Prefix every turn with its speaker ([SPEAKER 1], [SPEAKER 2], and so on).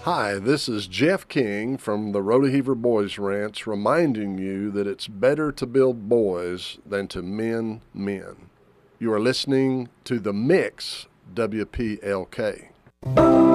[SPEAKER 1] Hi, this is Jeff King from the Rodeheaver Boys Ranch reminding you that it's better to build boys than to mend men. You are listening to The Mix, WPLK.